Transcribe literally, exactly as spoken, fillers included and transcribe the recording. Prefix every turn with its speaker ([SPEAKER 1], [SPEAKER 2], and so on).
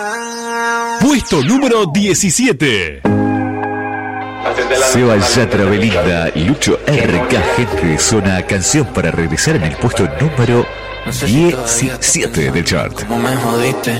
[SPEAKER 1] Puesto número diecisiete.
[SPEAKER 2] Seba Yatra, Belinda y Lucho R K. Gente Zona, canción para regresar en el puesto número diecisiete del chart.
[SPEAKER 3] ¿Cómo me jodiste?